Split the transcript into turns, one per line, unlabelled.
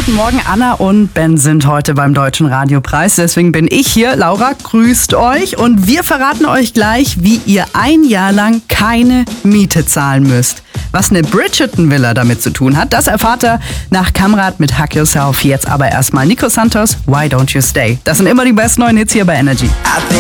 guten Morgen. Anna und Ben sind heute beim Deutschen Radiopreis. Deswegen bin ich hier. Laura grüßt euch und wir verraten euch gleich, wie ihr ein Jahr lang keine Miete zahlen müsst. Was eine Bridgerton-Villa damit zu tun hat, das erfahrt ihr nach Kamrat mit Hack Yourself. Jetzt aber erstmal Nico Santos, Why Don't You Stay? Das sind immer die besten neuen Hits hier bei Energy.